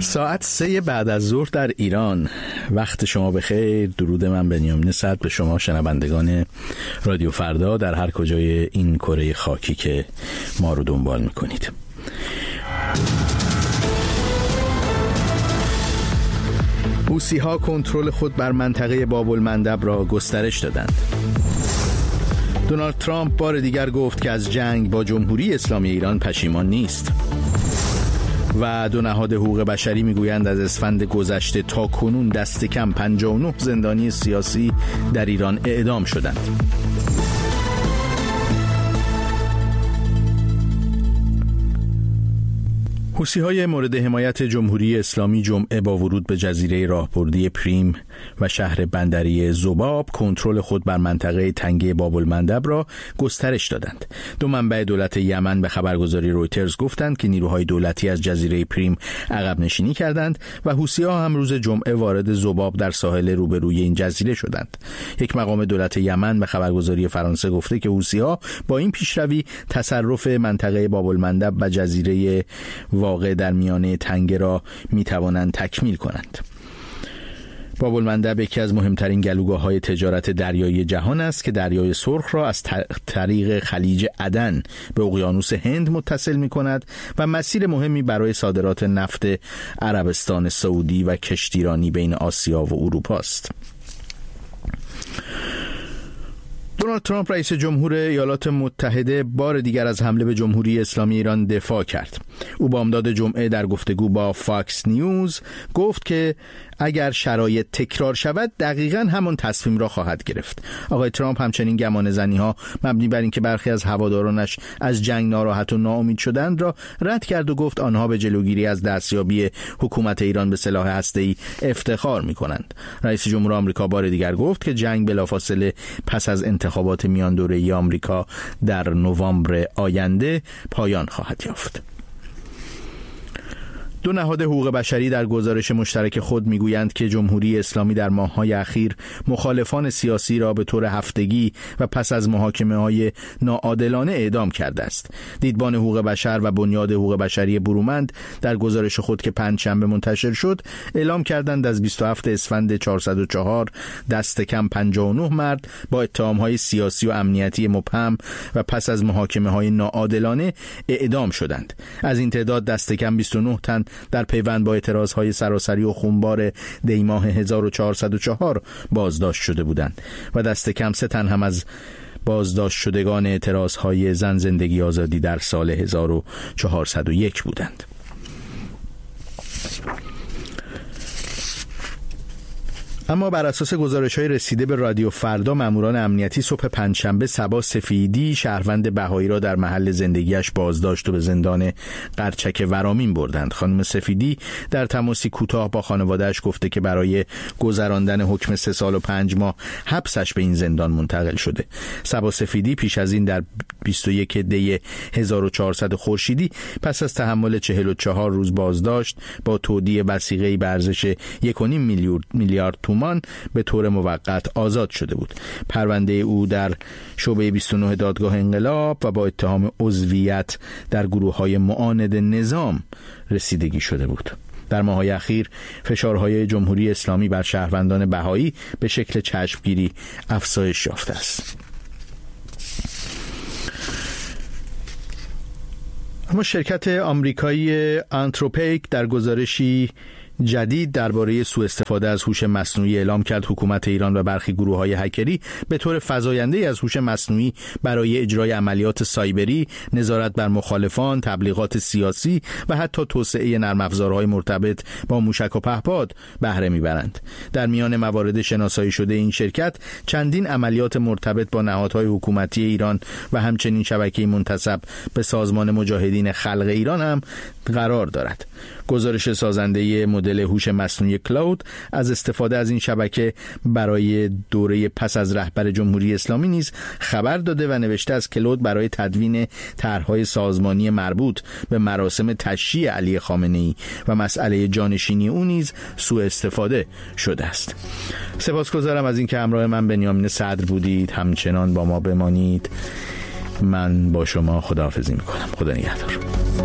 ساعت 3 بعد از ظهر در ایران. وقت شما بخیر. درود من بنیامین صدر به شما شنوندگان رادیو فردا در هر کجای این کره خاکی که ما رو دنبال میکنید. حوثی‌ها کنترل خود بر منطقه باب‌المندب را گسترش دادند. دونالد ترامپ بار دیگر گفت که از جنگ با جمهوری اسلامی ایران پشیمان نیست. و دو نهاد حقوق بشری میگویند از اسفند گذشته تا کنون دست کم 59 زندانی سیاسی در ایران اعدام شدند. حوثی‌های مورد حمایت جمهوری اسلامی جمعه با ورود به جزیره راهبردی پریم و شهر بندری ذباب کنترل خود بر منطقه تنگه باب‌المندب را گسترش دادند. دو منبع دولت یمن به خبرگزاری رویترز گفتند که نیروهای دولتی از جزیره پریم عقب نشینی کردند و حوثی‌ها هم روز جمعه وارد ذباب در ساحل روبروی این جزیره شدند. یک مقام دولت یمن به خبرگزاری فرانسه گفته که حوثی‌ها با این پیشروی تصرف منطقه باب‌المندب و جزیره واقع در میانه تنگه را میتوانند تکمیل کنند. باب‌المندب یکی از مهمترین گلوگاه‌های تجارت دریایی جهان است که دریای سرخ را از طریق خلیج عدن به اقیانوس هند متصل می‌کند و مسیر مهمی برای صادرات نفت عربستان سعودی و کشتیرانی بین آسیا و اروپا است. دونالد ترامپ رئیس جمهور ایالات متحده بار دیگر از حمله به جمهوری اسلامی ایران دفاع کرد. او بامداد جمعه در گفتگو با فاکس نیوز گفت که اگر شرایط تکرار شود دقیقاً همان تصمیم را خواهد گرفت. آقای ترامپ همچنین گمانه‌زنی‌ها مبنی بر اینکه برخی از هوادارانش از جنگ ناراحت و ناامید شدند را رد کرد و گفت آنها به جلوگیری از دستیابی حکومت ایران به سلاح هسته‌ای افتخار می‌کنند. رئیس جمهور آمریکا بار دیگر گفت که جنگ بلافاصله پس از انتخابات میان دوره‌ای آمریکا در نوامبر آینده پایان خواهد یافت. دو نهاد حقوق بشری در گزارش مشترک خود میگویند که جمهوری اسلامی در ماه‌های اخیر مخالفان سیاسی را به طور هفتگی و پس از محاکمه‌های ناعادلانه اعدام کرده است. دیدبان حقوق بشر و بنیاد حقوق بشری برومند در گزارش خود که پنجشنبه منتشر شد اعلام کردند از 27 اسفند 404 دست کم 59 مرد با اتهام‌های سیاسی و امنیتی مبهم و پس از محاکمه‌های ناعادلانه اعدام شدند. از این تعداد دست کم 29 تن در پیوند با اعتراضهای سراسری و خونبار دی ماه 1404 بازداشت شده بودند و دست کم 3 تن هم از بازداشت شدگان اعتراضهای زن زندگی آزادی در سال 1401 بودند. اما بر اساس گزارش‌های رسیده به رادیو فردا ماموران امنیتی صبح پنجشنبه صبا سفیدی شهروند بهایی را در محل زندگیش بازداشت و به زندان قرچک ورامین بردند. خانم سفیدی در تماسی کوتاه با خانواده‌اش گفته که برای گذراندن حکم 3 سال و 5 ماه حبسش به این زندان منتقل شده. صبا سفیدی پیش از این در 21 دی 1400 خورشیدی پس از تحمل 44 روز بازداشت با تودیع وثیقه‌ای به ارزش 1.5 میلیارد تومان به طور موقت آزاد شده بود. پرونده او در شعبه 29 دادگاه انقلاب و با اتهام عضویت در گروه‌های معاند نظام رسیدگی شده بود. در ماه‌های اخیر فشارهای جمهوری اسلامی بر شهروندان بهایی به شکل چشمگیری افزایش یافته است. اما شرکت آمریکایی آنتروپیک در گزارشی جدید درباره سوء استفاده از هوش مصنوعی اعلام کرد حکومت ایران و برخی گروه‌های هکری به طور فزاینده‌ای از هوش مصنوعی برای اجرای عملیات سایبری، نظارت بر مخالفان، تبلیغات سیاسی و حتی توسعه نرم افزارهای مرتبط با موشک و پهپاد بهره می‌برند. در میان موارد شناسایی شده این شرکت چندین عملیات مرتبط با نهادهای حکومتی ایران و همچنین شبکه منتسب به سازمان مجاهدین خلق ایران هم قرار دارد. گزارش سازنده مدل هوش مصنوعی کلاود از استفاده از این شبکه برای دوره پس از رهبر جمهوری اسلامی نیز خبر داده و نوشته از کلاود برای تدوین طرح‌های سازمانی مربوط به مراسم تشییع علی خامنه‌ای و مسئله جانشینی او نیز سوء استفاده شده است. سپاسگزارم از اینکه همراه من بنیامین صدر بودید. همچنان با ما بمانید. من با شما خداحافظی می‌کنم. خدا نگهدار.